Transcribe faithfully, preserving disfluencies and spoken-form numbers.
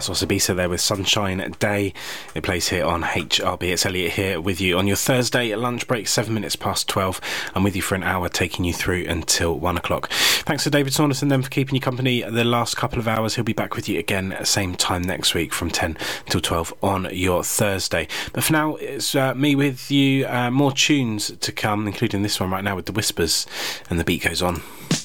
That's also Bisa there with Sunshine Day. It plays here on H R B. It's Elliot here with you on your Thursday lunch break, seven minutes past twelve. I'm with you for an hour, taking you through until one o'clock. Thanks to David Saunderson then for keeping you company the last couple of hours. He'll be back with you again at the same time next week from ten till twelve on your Thursday. But for now, it's uh, me with you. Uh, more tunes to come, including this one right now with The Whispers, and the beat goes on.